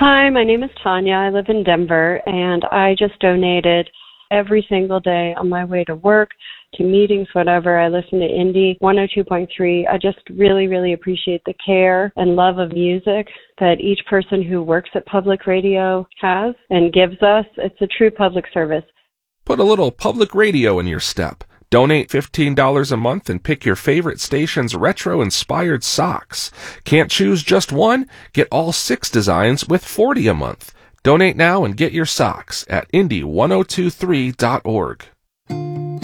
Hi, my name is Tanya. I live in Denver, and I just donated every single day on my way to work, to meetings, whatever. I listen to Indie 102.3. I just really, really appreciate the care and love of music that each person who works at public radio has and gives us. It's a true public service. Put a little public radio in your step. Donate $15 a month and pick your favorite station's retro-inspired socks. Can't choose just one? Get all 6 designs with $40 a month. Donate now and get your socks at indie1023.org.